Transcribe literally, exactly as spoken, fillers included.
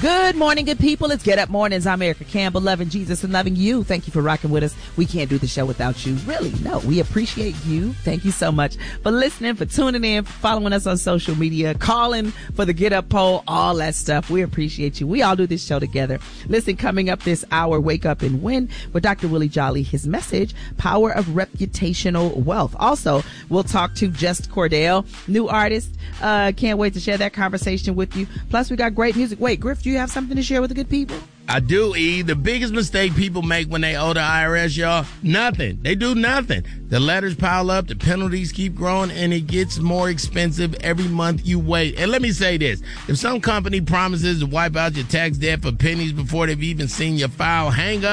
Good morning, good people. It's Get Up Mornings. I'm Erica Campbell, loving Jesus and loving you. Thank you for rocking with us. We can't do the show without you. Really, no. We appreciate you. Thank you so much for listening, for tuning in, for following us on social media, calling for the Get Up poll, all that stuff. We appreciate you. We all do this show together. Listen, coming up this hour, Wake Up and Win with Doctor Willie Jolly. His message, Power of Reputational Wealth. Also, we'll talk to Just Cordell, new artist. Uh, can't wait to share that conversation with you. Plus, we got great music. Wait, Griff, do you have something to share with the good people? I do, E. The biggest mistake people make when they owe the I R S, y'all, nothing. They do nothing. The letters pile up, the penalties keep growing, and it gets more expensive every month you wait. And let me say this. If some company promises to wipe out your tax debt for pennies before they've even seen your file, hang up.